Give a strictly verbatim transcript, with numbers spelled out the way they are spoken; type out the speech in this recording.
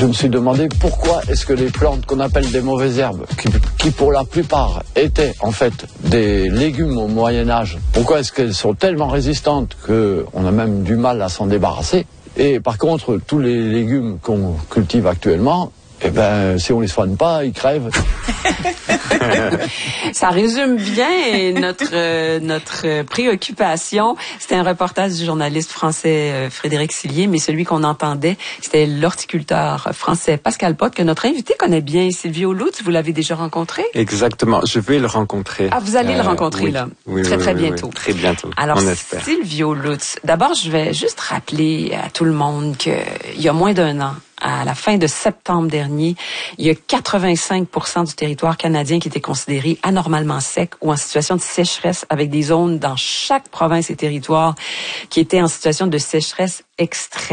je me suis demandé pourquoi est-ce que les plantes qu'on appelle des mauvaises herbes, qui, qui pour la plupart étaient en fait des légumes au Moyen-Âge, pourquoi est-ce qu'elles sont tellement résistantes qu'on a même du mal à s'en débarrasser? Et par contre, tous les légumes qu'on cultive actuellement, eh ben, si on les soigne pas, ils crèvent. Ça résume bien notre euh, notre préoccupation. C'était un reportage du journaliste français euh, Frédéric Sillier, mais celui qu'on entendait, c'était l'horticulteur français Pascal Pot, que notre invité connaît bien. Silvio Lutz, vous l'avez déjà rencontré? Exactement, je vais le rencontrer. Ah, vous allez euh, le rencontrer, oui, là, oui, très, oui, très oui, bientôt. Oui, très bientôt, alors, on espère. Silvio Lutz, d'abord, je vais juste rappeler à tout le monde qu'il y a moins d'un an, à la fin de septembre dernier, il y a quatre-vingt-cinq pour cent du territoire canadien qui était considéré anormalement sec ou en situation de sécheresse, avec des zones dans chaque province et territoire qui étaient en situation de sécheresse extrême.